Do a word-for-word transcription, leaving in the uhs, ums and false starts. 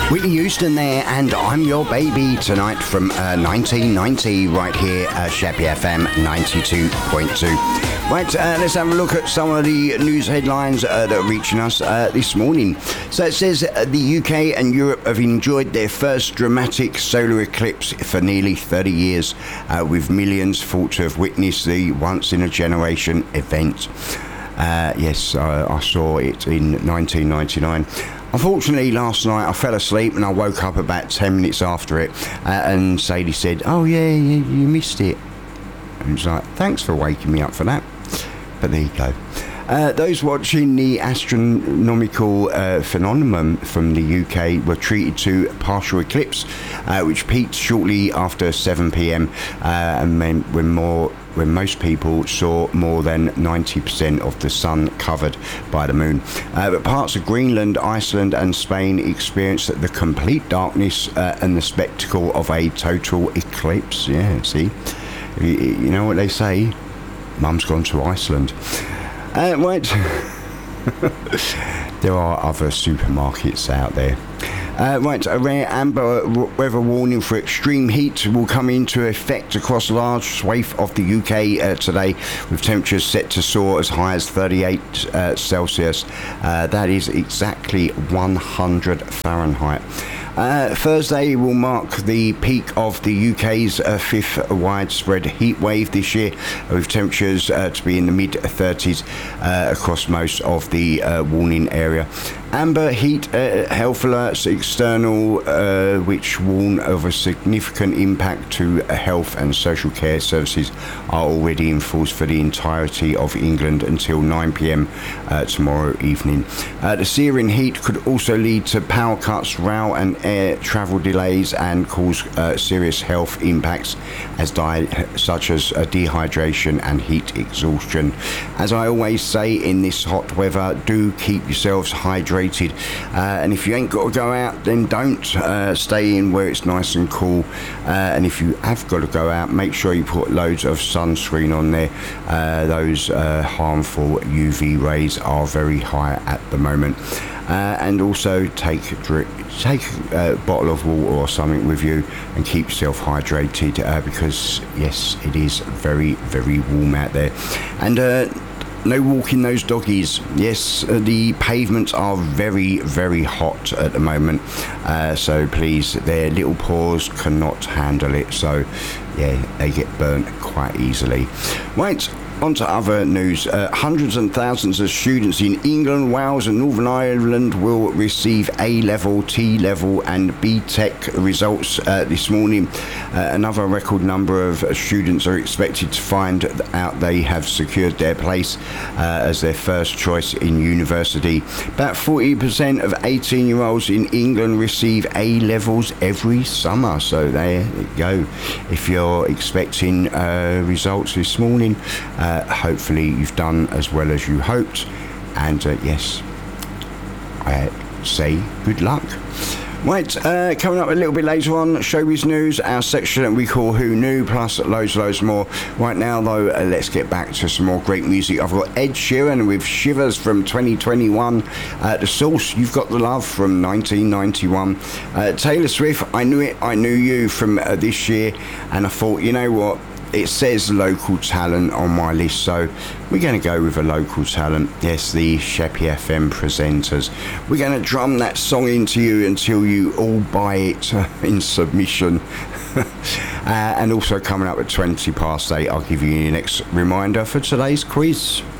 Whitney Houston there, and I'm Your Baby tonight from uh, nineteen ninety right here at Shappy F M ninety-two point two. Right, uh, let's have a look at some of the news headlines uh, that are reaching us uh, this morning. So it says uh, the U K and Europe have enjoyed their first dramatic solar eclipse for nearly thirty years, uh, with millions thought to have witnessed the once-in-a-generation event. Uh, yes, uh, I saw it in nineteen ninety-nine. Unfortunately, last night I fell asleep and I woke up about ten minutes after it, uh, and Sadie said, "Oh yeah, you, you missed it." And I was like, "Thanks for waking me up for that." But there you go. Uh, those watching the astronomical uh, phenomenon from the U K were treated to partial eclipse, uh, which peaked shortly after seven p.m. uh, and when, when more when most people saw more than ninety percent of the sun covered by the moon. Uh, but parts of Greenland, Iceland and Spain experienced the complete darkness uh, and the spectacle of a total eclipse. Yeah, see? You, you know what they say? Mum's gone to Iceland. Uh, right. There are other supermarkets out there. Uh, right, a rare amber weather warning for extreme heat will come into effect across a large swathe of the U K uh, today, with temperatures set to soar as high as thirty-eight uh, Celsius. Uh, that is exactly one hundred Fahrenheit. Uh, Thursday will mark the peak of the U K's uh, fifth widespread heat wave this year, with temperatures uh, to be in the mid thirties uh, across most of the uh, warning area. Amber heat uh, health alerts external, uh, which warn of a significant impact to health and social care services, are already in force for the entirety of England until nine p.m. uh, tomorrow evening. Uh, the searing heat could also lead to power cuts, rail and air travel delays, and cause uh, serious health impacts as di- such as uh, dehydration and heat exhaustion. As I always say in this hot weather, do keep yourselves hydrated. Uh, and if you ain't got to go out, then don't. Uh, stay in where it's nice and cool. Uh, and if you have got to go out, make sure you put loads of sunscreen on there. Uh, those uh, harmful U V rays are very high at the moment. Uh, and also take a drink, take a bottle of water or something with you and keep yourself hydrated, uh, because yes, it is very, very warm out there. And uh, no walking those doggies. Yes, uh, the pavements are very, very hot at the moment. Uh, so please, their little paws cannot handle it. So yeah, they get burnt quite easily. Right. On to other news. Uh, hundreds and thousands of students in England, Wales and Northern Ireland will receive A-level, T-level and B-Tech results uh, this morning. Uh, another record number of students are expected to find out they have secured their place uh, as their first choice in university. About forty percent of eighteen-year-olds in England receive A-levels every summer. So there you go. If you're expecting uh, results this morning, Uh, hopefully you've done as well as you hoped, and uh, yes, I say good luck. Right, uh, coming up a little bit later on, Showbiz News, our section that we call Who Knew, plus loads, loads more. Right now, though, uh, let's get back to some more great music. I've got Ed Sheeran with Shivers from twenty twenty-one. Uh, The Source, You've Got the Love from nineteen ninety-one. Uh, Taylor Swift, I Knew It, I Knew You from uh, this year. And I thought, you know what? It says local talent on my list, so we're going to go with a local talent. Yes, the Sheppy F M presenters. We're going to drum that song into you until you all buy it uh, in submission. uh, and also coming up at twenty past eight, I'll give you your next reminder for today's quiz.